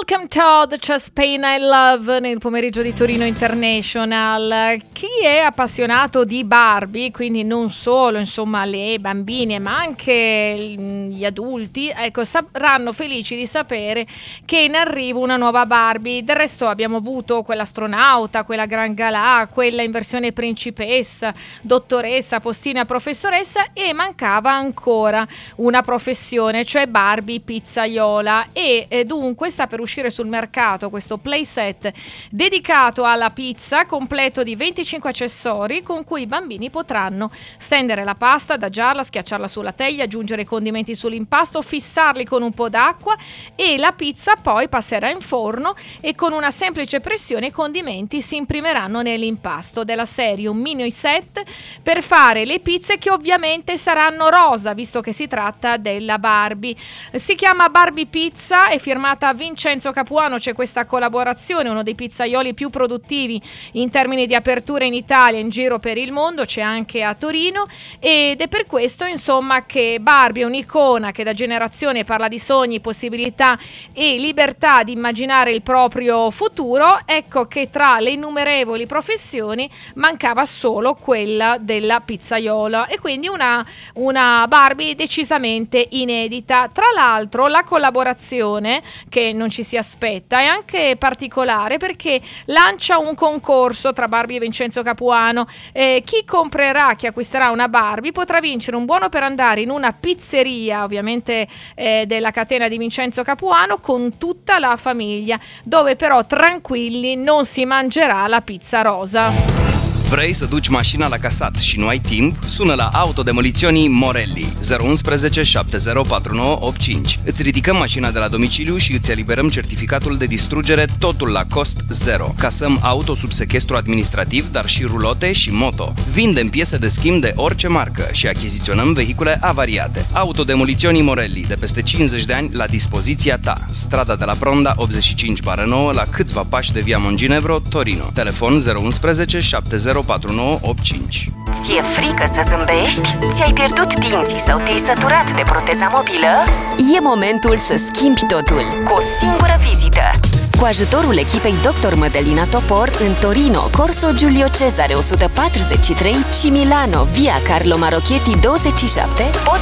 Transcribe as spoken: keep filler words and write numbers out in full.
Welcome to Just Pain I Love nel pomeriggio di Torino International. Chi è appassionato di Barbie, quindi non solo insomma le bambine ma anche gli adulti, ecco, saranno felici di sapere che è in arrivo una nuova Barbie. Del resto abbiamo avuto quell'astronauta, quella Gran Galà, quella in versione principessa, dottoressa, postina, professoressa, e mancava ancora una professione, cioè Barbie pizzaiola. E eh, dunque sta per uscire sul mercato questo playset dedicato alla pizza, completo di venticinque accessori con cui i bambini potranno stendere la pasta, adagiarla, schiacciarla sulla teglia, aggiungere i condimenti sull'impasto, fissarli con un po' d'acqua e la pizza poi passerà in forno e con una semplice pressione i condimenti si imprimeranno nell'impasto. Della serie un mini set per fare le pizze che ovviamente saranno rosa, visto che si tratta della Barbie. Si chiama Barbie Pizza, è firmata Vincenzo Capuano, c'è questa collaborazione, uno dei pizzaioli più produttivi in termini di apertura in Italia, in giro per il mondo, c'è anche a Torino, ed è per questo insomma che Barbie è un'icona che da generazione parla di sogni, possibilità e libertà di immaginare il proprio futuro. Ecco che tra le innumerevoli professioni mancava solo quella della pizzaiola, e quindi una, una Barbie decisamente inedita. Tra l'altro la collaborazione, che non ci si aspetta, è anche particolare perché lancia un concorso tra Barbie e Vincenzo Capuano. Eh, chi comprerà, chi acquisterà una Barbie potrà vincere un buono per andare in una pizzeria, ovviamente eh, della catena di Vincenzo Capuano, con tutta la famiglia, dove però tranquilli non si mangerà la pizza rosa. Vrei să duci mașina la casat și nu ai timp? Sună la Autodemoliționii Morelli zero unu unu șapte zero patru nouă opt cinci. Îți ridicăm mașina de la domiciliu și îți eliberăm certificatul de distrugere, totul la cost zero. Casăm auto sub sechestru administrativ, dar și rulote și moto. Vindem piese de schimb de orice marcă și achiziționăm vehicule avariate. Autodemoliționii Morelli, de peste cincizeci de ani, la dispoziția ta. Strada de la Pronda optzeci și cinci nouă, la câțiva pași de Via Monginevro, Torino. Telefon zero unu unu șapte zero patru nouă opt cinci. Ți-e frică să zâmbești? Ți-ai pierdut dinții sau te-ai săturat de proteza mobilă? E momentul să schimbi totul cu o singură vizită. Cu ajutorul echipei doctor Mădălina Topor în Torino, Corso Giulio Cesare o sută patruzeci și trei și Milano, Via Carlo Marocchetti douăzeci și șapte, poți